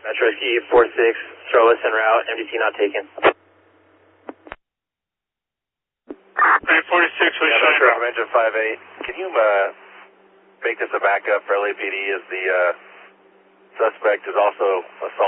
Metro Ski 46, Strolis en route, MDT not taken. 46, we showing Metro Engine 58. Can you make this a backup for LAPD as the suspect is also assaulting